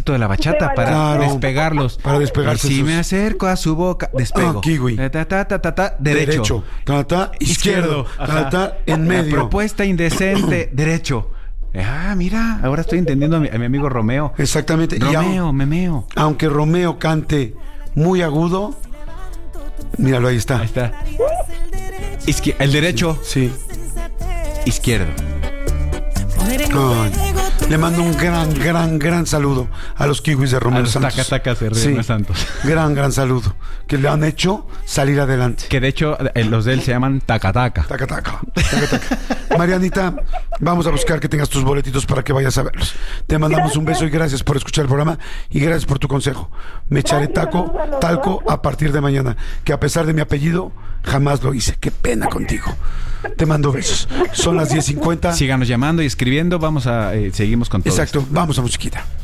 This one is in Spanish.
pasito de la bachata para Claro, despegarlos. para despegarse Si esos. me acerco a su boca, despego. Kiwi. Derecho. Izquierdo. En La medio. propuesta indecente, derecho. Mira, ahora estoy entendiendo a mi amigo Romeo. Exactamente. Memeo. Aunque Romeo cante muy agudo, míralo, ahí está. Ahí está. El derecho. Sí. Izquierdo. Ay, le mando un gran saludo a los kiwis de Romeo A los Santos. tacas de Romeo Santos. Gran saludo. Que le han hecho salir adelante. Que de hecho los de él se llaman taca-taca. Taca. Marianita, vamos a buscar que tengas tus boletitos para que vayas a verlos. Te mandamos un beso y gracias por escuchar el programa y gracias por tu consejo. Me echaré talco a partir de mañana, que a pesar de mi apellido jamás lo hice. Qué pena contigo. Te mando besos. Son las 10:50. Síganos llamando y escribiendo. Seguimos con todo. Exacto. Vamos a musiquita.